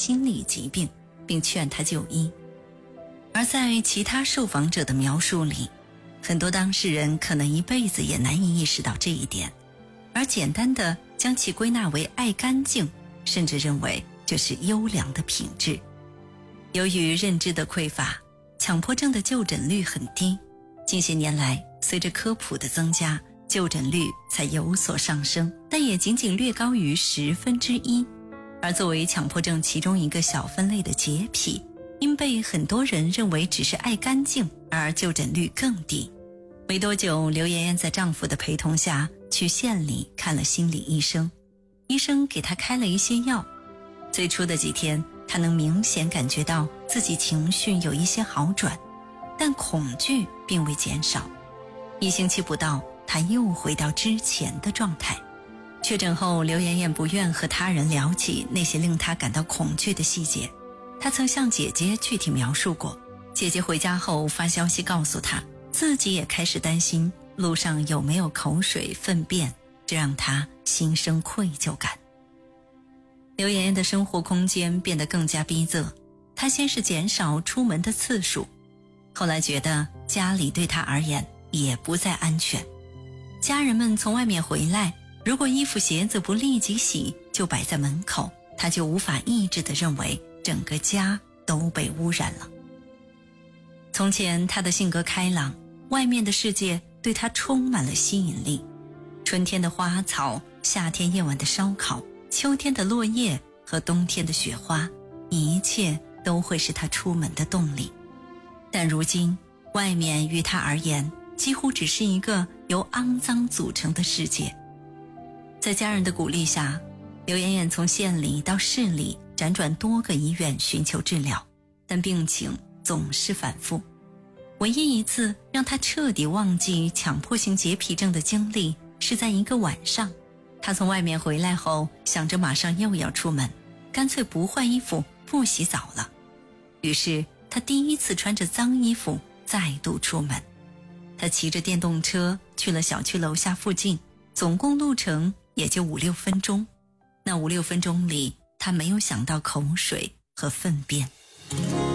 心理疾病，并劝他就医。而在其他受访者的描述里，很多当事人可能一辈子也难以意识到这一点，而简单的将其归纳为爱干净，甚至认为这是优良的品质。由于认知的匮乏，强迫症的就诊率很低，近些年来随着科普的增加，就诊率才有所上升，但也仅仅略高于1/10。而作为强迫症其中一个小分类的洁癖，因被很多人认为只是爱干净，而就诊率更低。没多久，刘妍妍在丈夫的陪同下去县里看了心理医生，医生给她开了一些药。最初的几天，她能明显感觉到自己情绪有一些好转，但恐惧并未减少。1星期不到，她又回到之前的状态。确诊后，刘妍妍不愿和他人聊起那些令她感到恐惧的细节。她曾向姐姐具体描述过，姐姐回家后发消息告诉她，自己也开始担心路上有没有口水粪便，这让她心生愧疚感。刘妍妍的生活空间变得更加逼仄，她先是减少出门的次数，后来觉得家里对她而言也不再安全。家人们从外面回来，如果衣服鞋子不立即洗就摆在门口，她就无法抑制地认为整个家都被污染了。从前她的性格开朗，外面的世界对她充满了吸引力，春天的花草，夏天夜晚的烧烤，秋天的落叶和冬天的雪花，一切都会是她出门的动力。但如今，外面于她而言几乎只是一个由肮脏组成的世界。在家人的鼓励下，刘妍妍从县里到市里辗转多个医院寻求治疗，但病情总是反复。唯一一次让她彻底忘记强迫性洁癖症的经历，是在一个晚上，她从外面回来后，想着马上又要出门，干脆不换衣服不洗澡了。于是她第一次穿着脏衣服再度出门。她骑着电动车去了小区楼下附近，总共路程也就5-6分钟。那5-6分钟里，她没有想到口水和粪便。